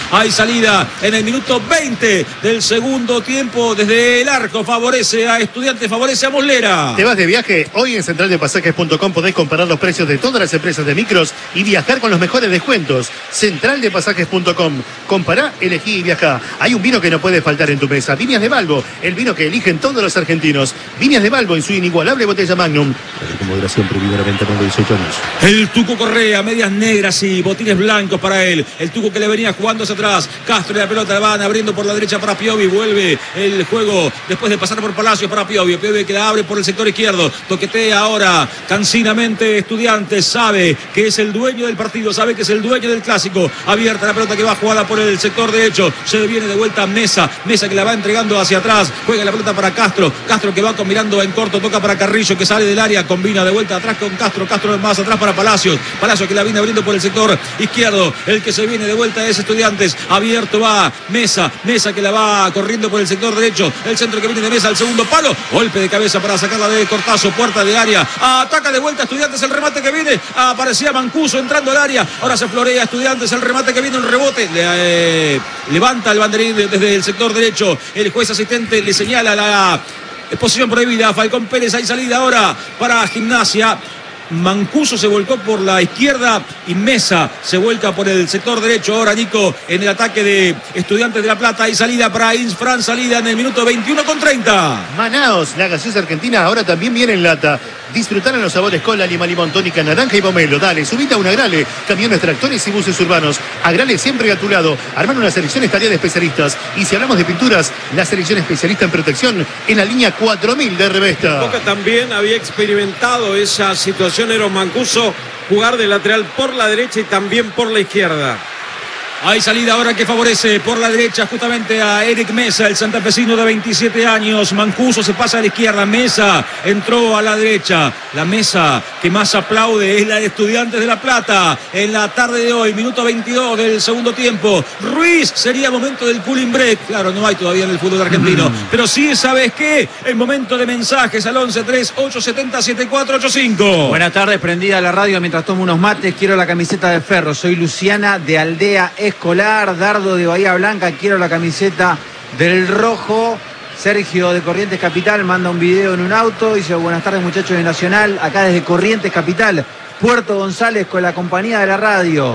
Hay salida en el minuto 20 del segundo tiempo desde el arco. Favorece a Estudiantes, favorece a Muslera. ¿Te vas de viaje? Hoy en centraldepasajes.com podés comparar los precios de todas las empresas de micros y viajar con los mejores descuentos. Centraldepasajes.com. Compará, elegí y viajá. Hay un vino que no puede faltar en tu mesa. Viñas de Balbo, el vino que eligen todos los argentinos. Viñas de Balbo en su inigualable botella Magnum. Con moderación, prohibida la venta con 18 años. El Tuco Correa, medias negras y botines blancos para él. El Tuco que le venía jugando hacia atrás. Castro y la pelota la van abriendo por la derecha para Piovi. Vuelve el juego después de pasar por Palacios para Piovi. Piovi que la abre por el sector izquierdo. Toquetea ahora cansinamente Estudiantes. Sabe que es el dueño del partido. Sabe que es el dueño del clásico. Abierta la pelota que va jugada por el sector derecho. Se viene de vuelta Mesa. Mesa que la va entregando hacia atrás. Juega la pelota para Castro. Castro que va combinando en corto. Toca para Carrillo que sale del área. Combina de vuelta atrás con Castro. Castro más atrás para Palacios. Palacios que la viene abriendo por el sector izquierdo. El que se viene de vuelta es Estudiantes. Abierto va Mesa. Mesa que la va corriendo por el sector derecho. El centro que viene de Mesa al segundo palo. Golpe de cabeza para sacarla de Cortazo. Puerta de área. Ataca de vuelta Estudiantes. El remate que viene. Aparecía Mancuso entrando al área. Ahora se florea Estudiantes. El remate que viene. Un rebote. Levanta el banderín desde el sector derecho. El juez asistente le señala la posición prohibida. Falcón Pérez. Hay salida ahora para Gimnasia. Mancuso se volcó por la izquierda y Mesa se vuelca por el sector derecho. Ahora Nico en el ataque de Estudiantes de La Plata. Hay salida para Insfran, salida en el minuto 21:30. Manaos, la gaseosa argentina ahora también viene en lata. Disfrutar en los sabores cola, lima, limón, tónica, naranja y pomelo. Dale, subite a un Agrale, camiones, tractores y buses urbanos. Agrale siempre a tu lado. Armar una selección estaría de especialistas. Y si hablamos de pinturas, la selección especialista en protección en la línea 4000 de Revesta. Boca también había experimentado esa situación. Eros Mancuso jugar de lateral por la derecha y también por la izquierda. Hay salida ahora que favorece por la derecha justamente a Eric Mesa, el santafesino de 27 años. Mancuso se pasa a la izquierda. Mesa entró a la derecha. La Mesa que más aplaude es la de Estudiantes de La Plata. En la tarde de hoy, minuto 22 del segundo tiempo. Ruiz, sería momento del cooling break. Claro, no hay todavía en el fútbol argentino. Pero sí, ¿sabes qué? El momento de mensajes al 11-3-870-7485. Buenas tardes, prendida la radio mientras tomo unos mates. Quiero la camiseta de Ferro. Soy Luciana de Aldea Escolar. Dardo de Bahía Blanca. Quiero la camiseta del Rojo. Sergio de Corrientes Capital manda un video en un auto. Dice: buenas tardes, muchachos de Nacional. Acá desde Corrientes Capital. Puerto González con la compañía de la radio.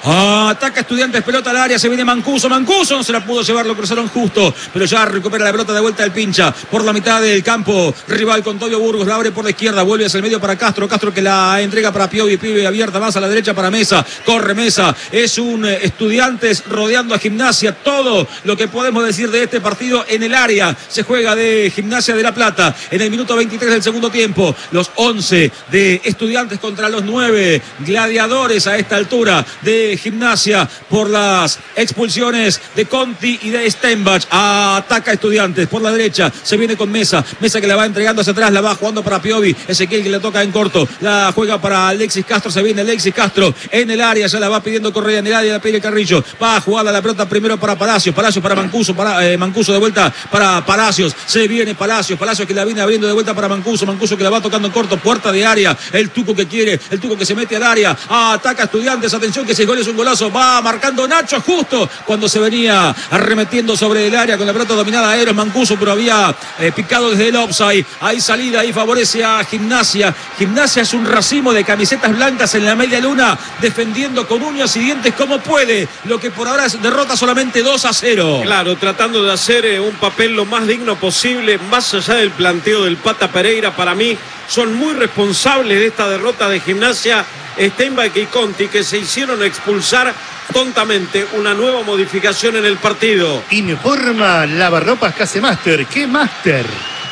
Ataca Estudiantes, pelota al área, se viene Mancuso no se la pudo llevar, lo cruzaron justo, pero ya recupera la pelota de vuelta el pincha, por la mitad del campo, rival con Tobio Burgos, la abre por la izquierda, vuelve hacia el medio para Castro que la entrega para Piovi abierta más a la derecha para Mesa, corre Mesa, es un Estudiantes rodeando a Gimnasia, todo lo que podemos decir de este partido en el área, se juega de Gimnasia de La Plata, en el minuto 23 del segundo tiempo, los 11 de Estudiantes contra los 9 gladiadores a esta altura de Gimnasia por las expulsiones de Conti y de Steinbach. Ataca Estudiantes por la derecha, se viene con Mesa que la va entregando hacia atrás, la va jugando para Piovi, Ezequiel que le toca en corto, la juega para Alexis Castro, se viene Alexis Castro en el área, ya la va pidiendo Correa en el área, la pide Carrillo, va a jugar la pelota primero para Palacios para Mancuso, Mancuso de vuelta para Palacios, se viene Palacios que la viene abriendo de vuelta para Mancuso que la va tocando en corto, puerta de área, el Tuco que se mete al área, ataca Estudiantes, atención que ese gol es un golazo, va marcando Nacho justo cuando se venía arremetiendo sobre el área con la pelota dominada Eros Mancuso, pero había picado desde el offside. Hay salida, ahí favorece a Gimnasia. Gimnasia es un racimo de camisetas blancas en la media luna, defendiendo con uñas y dientes como puede, lo que por ahora es derrota solamente 2-0. Claro, tratando de hacer un papel lo más digno posible, más allá del planteo del Pata Pereira. Para mí son muy responsables de esta derrota de Gimnasia Steinbach y Conti, que se hicieron expulsar tontamente. Una nueva modificación en el partido. Informa Lavarropas Case Master. ¿Qué Master?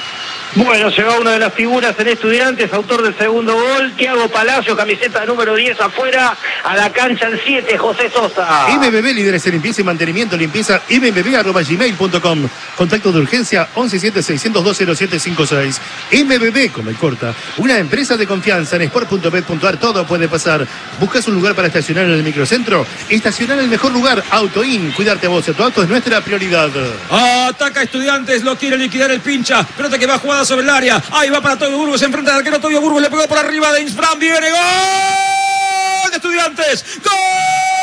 Bueno, se va una de las figuras en Estudiantes, autor del segundo gol, Thiago Palacio, camiseta número 10 afuera, a la cancha el 7, José Sosa. MBB, líderes en limpieza y mantenimiento, limpieza mbb@gmail.com. Contacto de urgencia 117-602-0756. MBB, como el corta, una empresa de confianza. En sport.bet.ar todo puede pasar. ¿Buscas un lugar para estacionar en el microcentro? Estacionar en el mejor lugar, AutoIn. Cuidarte a vos y a tu auto es nuestra prioridad. Ataca Estudiantes, lo quiere liquidar el pincha, pelota que va jugada sobre el área, ahí va para Tobio Burgos, se enfrenta al arquero Tobio Burgos, le pegó por arriba de Insfran, viene gol de Estudiantes, ¡gol!